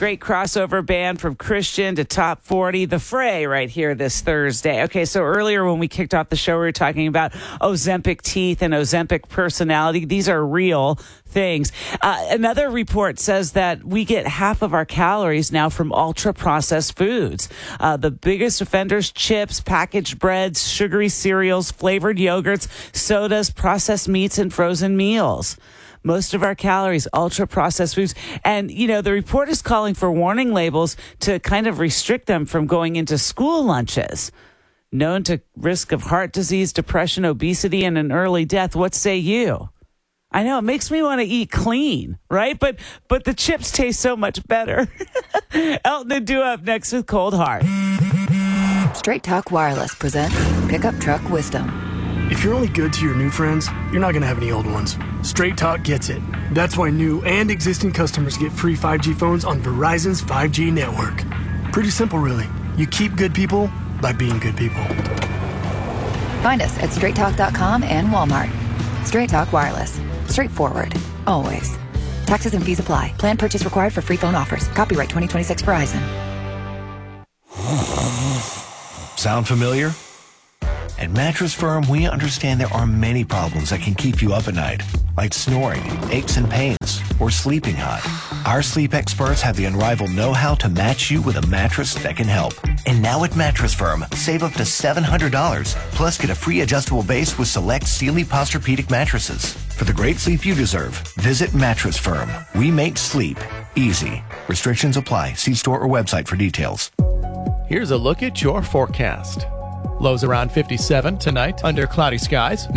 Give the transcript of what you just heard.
Great crossover band from Christian to top 40, The Fray, right here this Thursday. Okay, so earlier when we kicked off the show, we were talking about Ozempic teeth and Ozempic personality. These are real things. Another report says that we get half of our calories now from ultra-processed foods. The biggest offenders: chips, packaged breads, sugary cereals, flavored yogurts, sodas, processed meats, and frozen meals. Most of our calories, ultra-processed foods. And, the report is calling for warning labels to kind of restrict them from going into school lunches. Known to risk of heart disease, depression, obesity, and an early death. What say you? I know, it makes me want to eat clean, right? But the chips taste so much better. Elton and Dua up next with Cold Heart. Straight Talk Wireless presents Pickup Truck Wisdom. If you're only good to your new friends, you're not going to have any old ones. Straight Talk gets it. That's why new and existing customers get free 5G phones on Verizon's 5G network. Pretty simple, really. You keep good people by being good people. Find us at straighttalk.com and Walmart. Straight Talk Wireless. Straightforward. Always. Taxes and fees apply. Plan purchase required for free phone offers. Copyright 2026 Verizon. Sound familiar? At Mattress Firm, we understand there are many problems that can keep you up at night, like snoring, aches and pains, or sleeping hot. Our sleep experts have the unrivaled know-how to match you with a mattress that can help. And now at Mattress Firm, save up to $700, plus get a free adjustable base with select Sealy Posturepedic mattresses. For the great sleep you deserve, visit Mattress Firm. We make sleep easy. Restrictions apply. See store or website for details. Here's a look at your forecast. Lows around 57 tonight under cloudy skies.